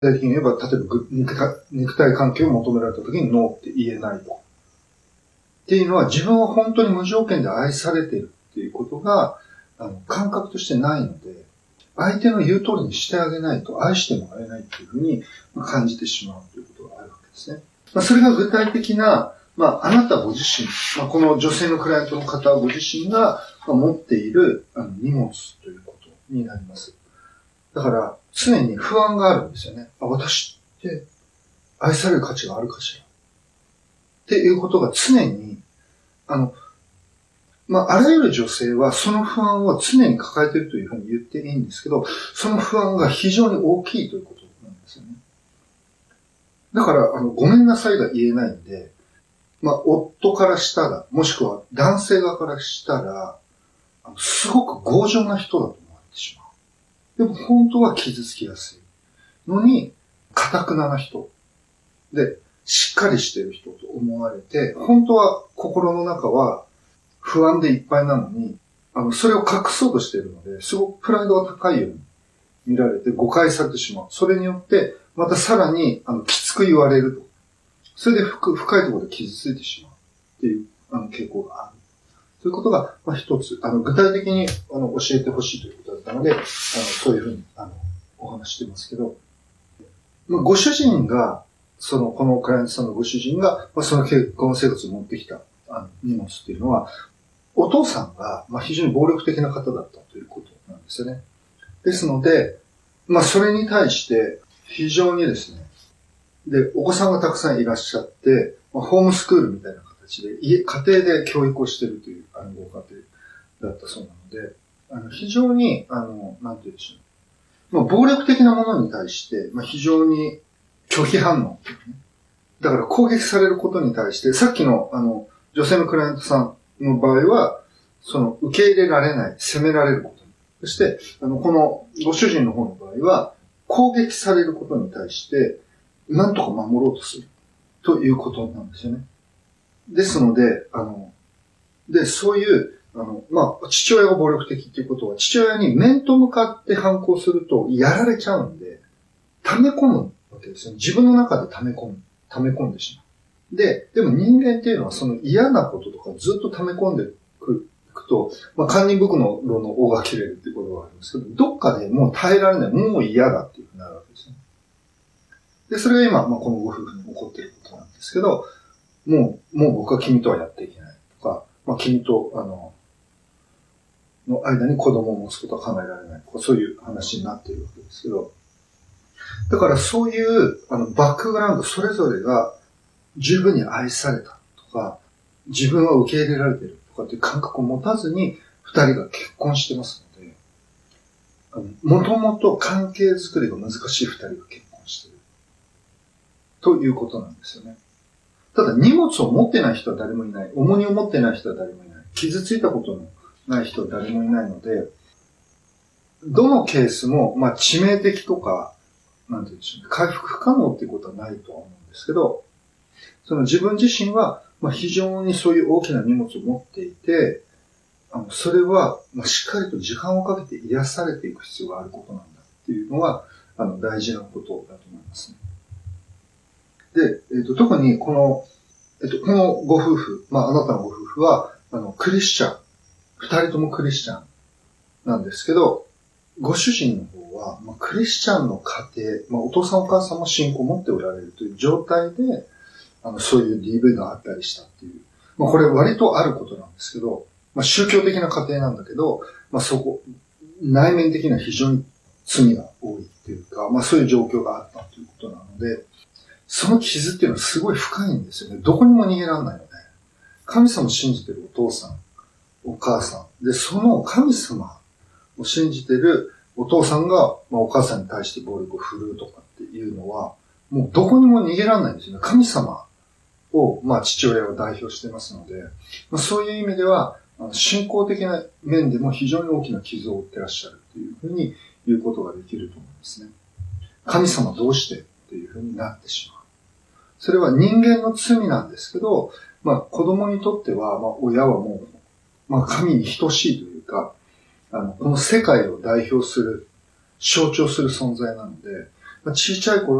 体的に言えば、例えば肉体関係を求められた時にノーって言えないと。っていうのは自分は本当に無条件で愛されているっていうことが、感覚としてないので、相手の言う通りにしてあげないと愛してもらえないっていうふうに感じてしまうということがあるわけですね。それが具体的な、あなたご自身、この女性のクライアントの方ご自身が持っている荷物ということになります。だから常に不安があるんですよね。私って愛される価値があるかしらっていうことが常に、あらゆる女性はその不安を常に抱えているというふうに言っていいんですけど、その不安が非常に大きいということなんですよね。だから、ごめんなさいが言えないんで、夫からしたら、もしくは男性側からしたら、すごく強情な人だと思われてしまう。でも本当は傷つきやすいのに、堅くなな人で、しっかりしている人と思われて、本当は心の中は不安でいっぱいなのに、それを隠そうとしているので、すごくプライドが高いように見られて誤解されてしまう。それによって、またさらに、きつく言われると。それで深いところで傷ついてしまうっていう、傾向がある。そういうことが、一つ、具体的に、教えてほしいということだったので、そういうふうに、お話してますけど、ご主人が、このクライアントさんのご主人が、その結婚生活を持ってきた、荷物っていうのは、お父さんが、非常に暴力的な方だったということなんですよね。ですので、それに対して、非常にですね、で、お子さんがたくさんいらっしゃって、ホームスクールみたいな形で、家庭で教育をしているという、ご家庭だったそうなので、非常に、なんて言うんでしょう。暴力的なものに対して、非常に拒否反応、ね。だから攻撃されることに対して、さっきの、女性のクライアントさんの場合は、受け入れられない、責められること。そして、このご主人の方の場合は、攻撃されることに対して、なんとか守ろうとする。ということなんですよね。ですので、そういう、父親が暴力的っていうことは、父親に面と向かって反抗すると、やられちゃうんで、溜め込むわけですよね。自分の中で溜め込んでしまう。でも人間っていうのは、その嫌なこととかずっと溜め込んでいくと、堪忍袋の尾が切れるっていうことがあるんですけど、どっかでもう耐えられない、もう嫌だっていうふうになるわけですね。で、それが今、このご夫婦に起こっていることなんですけど、もう僕は君とはやっていけないとか、君と、の間に子供を持つことは考えられないとか、そういう話になっているわけですけど、だからそういう、バックグラウンドそれぞれが十分に愛されたとか、自分は受け入れられているとかっていう感覚を持たずに、二人が結婚してますので、もともと関係づくりが難しい二人が結婚している。ということなんですよね。ただ荷物を持ってない人は誰もいない。重荷を持ってない人は誰もいない。傷ついたことのない人は誰もいないので、どのケースも、致命的とか、なんて言うんでしょうね、回復不可能っていうことはないとは思うんですけど、その自分自身は、非常にそういう大きな荷物を持っていて、それは、しっかりと時間をかけて癒されていく必要があることなんだっていうのは、大事なことだと思いますね。で、特にこのご夫婦、あなたのご夫婦は、クリスチャン、二人ともクリスチャンなんですけど、ご主人の方は、クリスチャンの家庭、お父さんお母さんも信仰を持っておられるという状態で、そういう DV があったりしたっていう。これ割とあることなんですけど、宗教的な家庭なんだけど、内面的には非常に罪が多いっていうか、そういう状況があったということなので、その傷っていうのはすごい深いんですよね。どこにも逃げられないので。神様を信じてるお父さん、お母さん。で、その神様を信じてるお父さんが、お母さんに対して暴力を振るうとかっていうのは、もうどこにも逃げられないんですよね。神様を、父親を代表してますので、そういう意味では、信仰的な面でも非常に大きな傷を負ってらっしゃるというふうに言うことができると思いますね。神様どうしてっていうふうになってしまう。それは人間の罪なんですけど、子供にとっては、親はもう、神に等しいというか、この世界を代表する、象徴する存在なので、 小さい頃